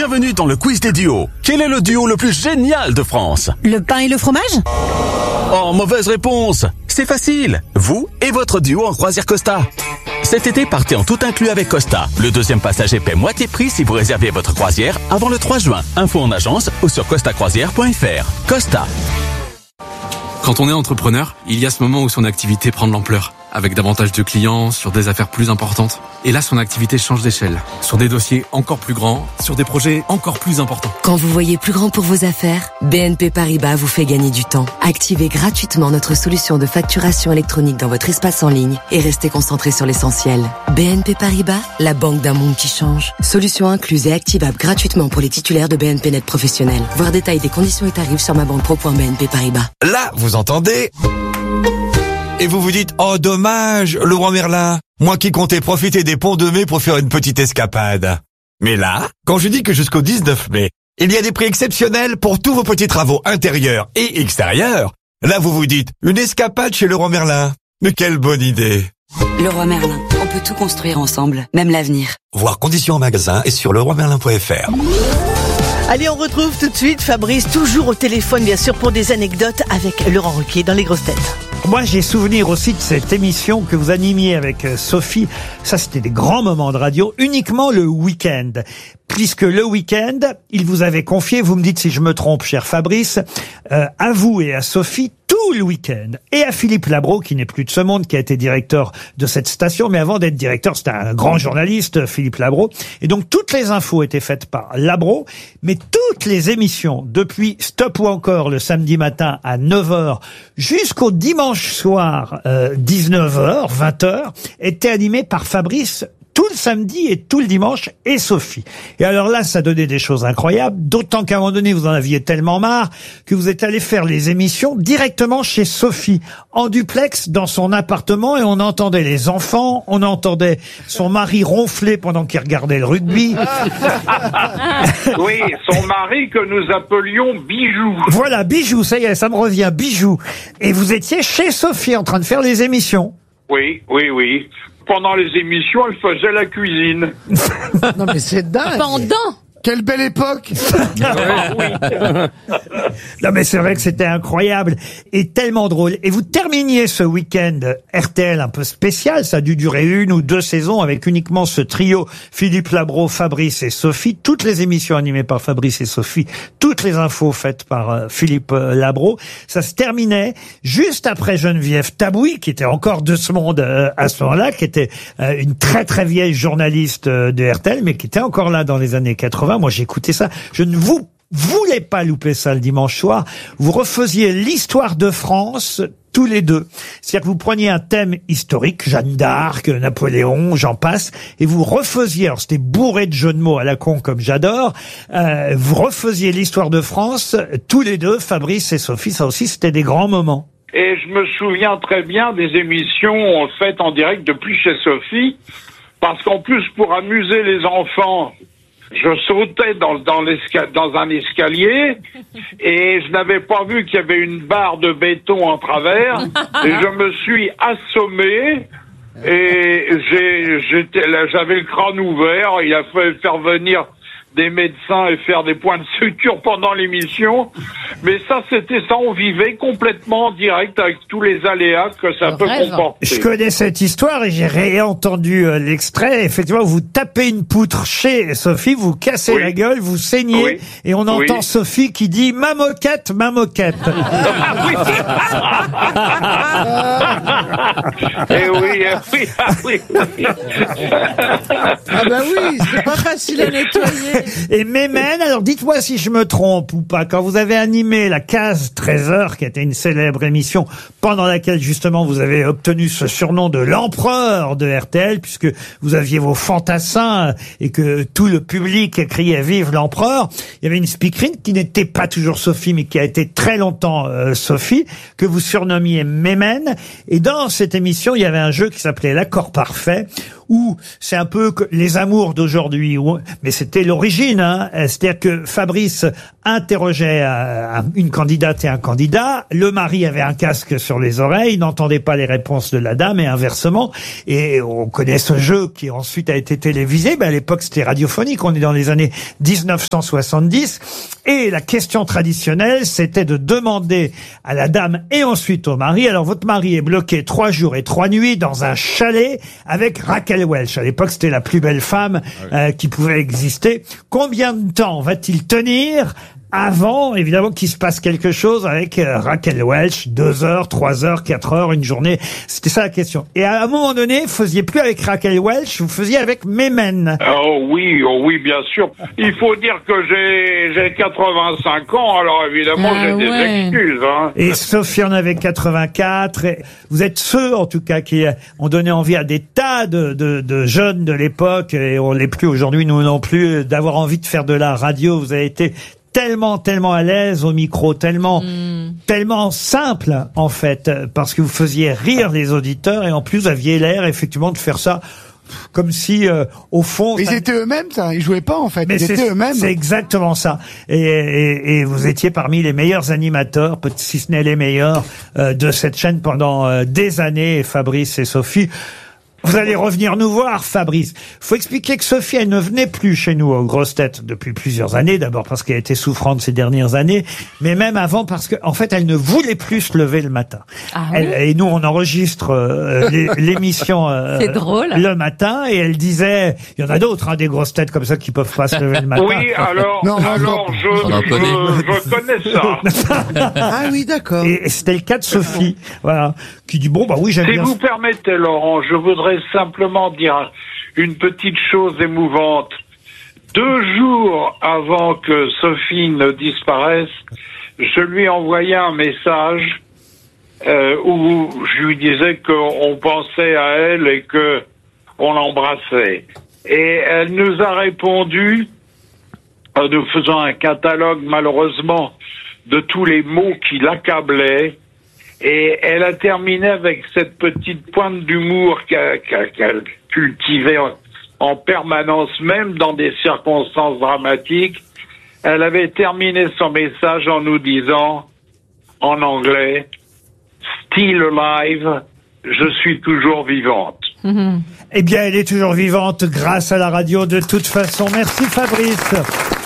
Bienvenue dans le quiz des duos. Quel est le duo le plus génial de France? Le pain et le fromage? Oh, mauvaise réponse. C'est facile. Vous et votre duo en croisière Costa. Cet été, partez en tout inclus avec Costa. Le deuxième passager paie moitié prix si vous réservez votre croisière avant le 3 juin. Info en agence ou sur costacroisière.fr. Costa. Quand on est entrepreneur, il y a ce moment où son activité prend de l'ampleur, avec davantage de clients, sur des affaires plus importantes. Et là, son activité change d'échelle, sur des dossiers encore plus grands, sur des projets encore plus importants. Quand vous voyez plus grand pour vos affaires, BNP Paribas vous fait gagner du temps. Activez gratuitement notre solution de facturation électronique dans votre espace en ligne et restez concentré sur l'essentiel. BNP Paribas, la banque d'un monde qui change. Solution incluse et activable gratuitement pour les titulaires de BNP Net professionnels. Voir détail des conditions et tarifs sur mabanque.pro.bnp Paribas. Là, vous entendez? Et vous vous dites, oh dommage, Leroy Merlin, moi qui comptais profiter des ponts de mai pour faire une petite escapade. Mais là, quand je dis que jusqu'au 19 mai, il y a des prix exceptionnels pour tous vos petits travaux intérieurs et extérieurs, là vous vous dites, une escapade chez Leroy Merlin. Mais quelle bonne idée! Leroy Merlin, on peut tout construire ensemble, même l'avenir. Voir conditions en magasin et sur leroymerlin.fr. Allez, on retrouve tout de suite Fabrice, toujours au téléphone bien sûr pour des anecdotes avec Laurent Ruquier dans Les Grosses Têtes. Moi, j'ai souvenir aussi de cette émission que vous animiez avec Sophie. Ça, c'était des grands moments de radio, uniquement le week-end. Puisque le week-end, il vous avait confié, vous me dites si je me trompe, cher Fabrice, à vous et à Sophie, tout le week-end. Et à Philippe Labro, qui n'est plus de ce monde, qui a été directeur de cette station. Mais avant d'être directeur, c'était un grand journaliste, Philippe Labro. Et donc, toutes les infos étaient faites par Labro. Mais toutes les émissions, depuis Stop ou encore le samedi matin à 9h, jusqu'au dimanche soir, 19h, 20h, étaient animées par Fabrice tout le samedi et tout le dimanche, et Sophie. Et alors là, ça donnait des choses incroyables, d'autant qu'à un moment donné, vous en aviez tellement marre que vous êtes allé faire les émissions directement chez Sophie, en duplex, dans son appartement, et on entendait les enfants, on entendait son mari ronfler pendant qu'il regardait le rugby. Oui, son mari que nous appelions Bijou. Voilà, Bijou, ça y est, ça me revient, Bijou. Et vous étiez chez Sophie en train de faire les émissions. Oui. Pendant les émissions, elle faisait la cuisine. Non mais c'est dingue. Pendant Quelle belle époque. Non mais c'est vrai que c'était incroyable et tellement drôle. Et vous terminiez ce week-end RTL un peu spécial, ça a dû durer 1 ou 2 saisons avec uniquement ce trio Philippe Labro, Fabrice et Sophie. Toutes les émissions animées par Fabrice et Sophie, toutes les infos faites par Philippe Labro. Ça se terminait juste après Geneviève Tabouy, qui était encore de ce monde à ce moment-là, qui était une très très vieille journaliste de RTL, mais qui était encore là dans les années 80. Moi, j'écoutais ça. Je ne voulais pas louper ça le dimanche soir. Vous refaisiez l'histoire de France tous les deux. C'est-à-dire que vous preniez un thème historique, Jeanne d'Arc, Napoléon, j'en passe, et vous refaisiez, alors c'était bourré de jeux de mots à la con comme j'adore, vous refaisiez l'histoire de France tous les deux, Fabrice et Sophie. Ça aussi, c'était des grands moments. Et je me souviens très bien des émissions faites en direct depuis chez Sophie, parce qu'en plus, pour amuser les enfants, je sautais dans un escalier et je n'avais pas vu qu'il y avait une barre de béton en travers et je me suis assommé et j'avais le crâne ouvert. Il a fallu faire venir des médecins et faire des points de suture pendant l'émission. Mais ça, on vivait complètement en direct avec tous les aléas que ça peut comporter. Je connais cette histoire et j'ai réentendu l'extrait. Effectivement, vous tapez une poutre chez Sophie, vous cassez la gueule, vous saignez, et on entend Sophie qui dit « Ma moquette, ma moquette ». Oui. Ah bah oui, c'est pas facile à nettoyer. Et Mémène, alors dites-moi si je me trompe ou pas, quand vous avez animé la Case Trésor, qui était une célèbre émission pendant laquelle justement vous avez obtenu ce surnom de l'empereur de RTL, puisque vous aviez vos fantassins et que tout le public criait « Vive l'empereur », il y avait une speakerine qui n'était pas toujours Sophie, mais qui a été très longtemps Sophie, que vous surnommiez Mémène. Et dans cette émission, il y avait un jeu qui s'appelait l'Accord Parfait, où c'est un peu les amours d'aujourd'hui, mais c'était l'origine, hein. C'est-à-dire que Fabrice interrogeait une candidate et un candidat, le mari avait un casque sur les oreilles, n'entendait pas les réponses de la dame et inversement, et on connaît ce jeu qui ensuite a été télévisé, à l'époque c'était radiophonique, on est dans les années 1970, et la question traditionnelle c'était de demander à la dame et ensuite au mari, alors votre mari est bloqué 3 jours et 3 nuits dans un chalet avec Raquel Welch, à l'époque c'était la plus belle femme qui pouvait exister, combien de temps va-t-il tenir avant, évidemment, qu'il se passe quelque chose avec Raquel Welch, 2 heures, 3 heures, 4 heures, une journée. C'était ça la question. Et à un moment donné, vous faisiez plus avec Raquel Welch, vous faisiez avec Mémène. Oh oui, bien sûr. Il faut dire que j'ai 85 ans, alors évidemment, j'ai des excuses, hein. Et Sophie en avait 84. Et vous êtes ceux, en tout cas, qui ont donné envie à des tas de jeunes de l'époque, et on l'est plus aujourd'hui, nous non plus, d'avoir envie de faire de la radio. Vous avez été tellement à l'aise au micro, tellement simple en fait, parce que vous faisiez rire les auditeurs et en plus vous aviez l'air effectivement de faire ça comme si au fond ils étaient eux-mêmes, ça, ils jouaient pas en fait, mais ils étaient eux-mêmes. C'est exactement ça, et vous étiez parmi les meilleurs animateurs, si ce n'est les meilleurs de cette chaîne pendant des années, Fabrice et Sophie. Vous allez revenir nous voir, Fabrice. Faut expliquer que Sophie, elle ne venait plus chez nous aux Grosses Têtes depuis plusieurs années. D'abord parce qu'elle était souffrante ces dernières années, mais même avant parce que, en fait, elle ne voulait plus se lever le matin. Ah oui. Et nous, on enregistre l'émission c'est drôle. Le matin, et elle disait, il y en a d'autres, des Grosses Têtes comme ça qui peuvent pas se lever le matin. Oui, alors je connais ça. Ah oui, d'accord. Et c'était le cas de Sophie, voilà, qui dit oui, j'aime bien. Si vous permettez, Laurent, je voudrais simplement dire une petite chose émouvante. 2 jours avant que Sophie ne disparaisse, je lui envoyais un message où je lui disais qu'on pensait à elle et que on l'embrassait. Et elle nous a répondu en nous faisant un catalogue, malheureusement, de tous les mots qui l'accablaient. Et elle a terminé avec cette petite pointe d'humour qu'elle cultivait en permanence, même dans des circonstances dramatiques. Elle avait terminé son message en nous disant, en anglais, « Still alive, je suis toujours vivante ». Eh bien, elle est toujours vivante grâce à la radio de toute façon. Merci Fabrice.